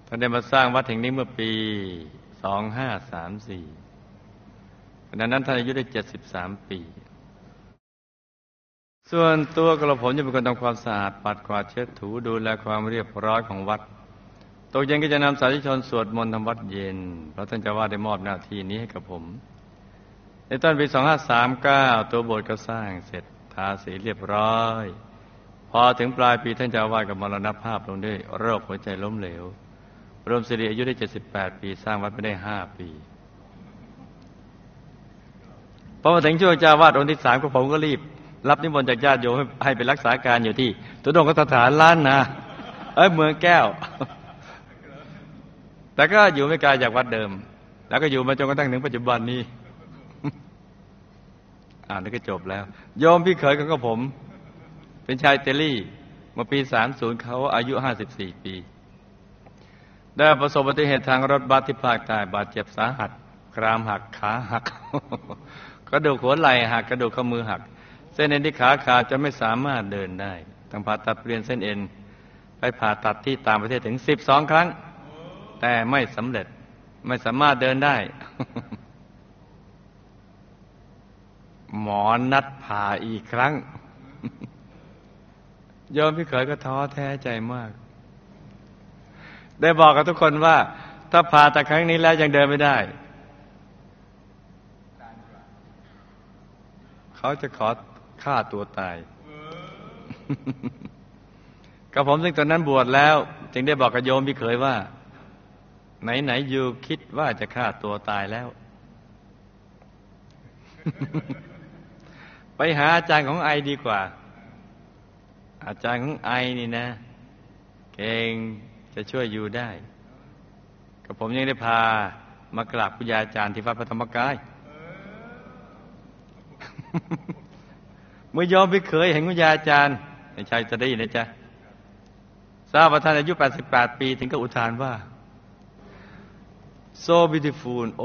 ท่านได้มาสร้างวัดแห่งนี้เมื่อปี 2534 ขณะนั้นท่านอายุได้ 73 ปี ส่วนตัวกระผมจะเป็นคนทำความสะอาดปัดกวาดเช็ดถูดูแลความเรียบร้อยของวัดตกเย็นก็จะนำสาธุชนสวดมนต์ทำวัดเย็นเพราะท่านเจ้าวาดได้มอบหน้าที่นี้ให้กับผมในต้นปี 2539 ตัวโบสถ์ก็สร้างเสร็จทาสีเรียบร้อยพอถึงปลายปีท่านเจ้าวาดก็มรณภาพลงด้วยโรคหัวใจล้มเหลวรวมสิริอายุได้ 78 ปีสร้างวัดไม่ได้ 5 ปีพอมาถึงช่วงเจ้าวาดองค์ที่ 3ก็ผมก็รีบรับนิมนต์จากญาติโยมให้ไปรักษาการอยู่ที่ตุดงคสถานล้านนาเมืองแก้วแต่ก็อยู่ไม่ไกลจากวัดเดิมแล้วก็อยู่มาจนกระทั่งถึงปัจจุบันนี้นี่ก็จบแล้วโยมพี่เขยของผมเป็นชายเตลี่เมื่อปี 30เขาอายุ 54 ปีได้ประสบอุบัติเหตุทางรถบัสที่ภาคใต้บาดเจ็บสาหัสกรามหักขาหัก กระดูกหัวไหล่หักกระดูกข้อมือหักเส้นเอ็นที่ขาขาดจะไม่สามารถเดินได้ต้องผ่าตัดเปลี่ยนเส้นเอ็นไปผ่าตัดที่ต่างประเทศถึง 12 ครั้งแต่ไม่สำเร็จไม่สามารถเดินได้ หมอนัดผ่าอีกครั้ง โยมพี่เขยก็ท้อแท้ใจมากได้บอกกับทุกคนว่าถ้าผ่าตัดครั้งนี้แล้วยังเดินไม่ได้เขาจะขอฆ่าตัวตาย กับผมซึ่งตอนนั้นบวชแล้วจึงได้บอกกับโยมพี่เขยว่าไหนอยู่คิดว่าจะฆ่าตัวตายแล้ว ไปหาอาจารย์ของไอดีกว่าอาจารย์ของไอนี่นะเก่งจะช่วยอยู่ได้กับผมยังได้พามากราบครูบาอาจารย์ที่วัดพระธรรมกาย เมื่อยอมไปเคยเห็นครูบาอาจารย์ไม่ใช่จะได้ยินนะจ๊ะทราบว่าท่านอายุ 88 ปีถึงกับอุทานว่า so beautiful